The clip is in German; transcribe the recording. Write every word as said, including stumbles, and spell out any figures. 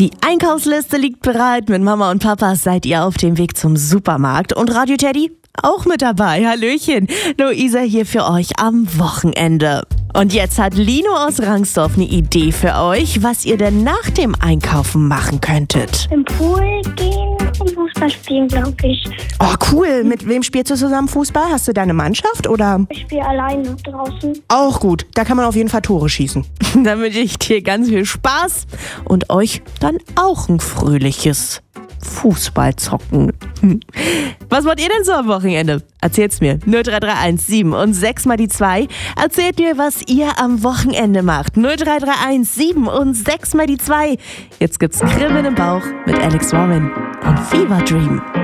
Die Einkaufsliste liegt bereit. Mit Mama und Papa seid ihr auf dem Weg zum Supermarkt. Und Radio Teddy auch mit dabei. Hallöchen. Luisa hier für euch am Wochenende. Und jetzt hat Lino aus Rangsdorf eine Idee für euch, was ihr denn nach dem Einkaufen machen könntet. Im Pool gehen und Fußball spielen, glaube ich. Oh, cool. Mit wem spielst du zusammen Fußball? Hast du deine Mannschaft oder? Ich spiele alleine draußen. Auch gut. Da kann man auf jeden Fall Tore schießen. Dann wünsche ich dir ganz viel Spaß und euch dann auch ein fröhliches Fußballzocken. Hm. Was wollt ihr denn so am Wochenende? Erzählt's mir. null drei drei eins sieben und sechs mal die zwei. Erzählt mir, was ihr am Wochenende macht. null drei drei eins sieben und sechs mal die zwei. Jetzt gibt's Kribbeln im Bauch mit Alex Warren und Fever Dream.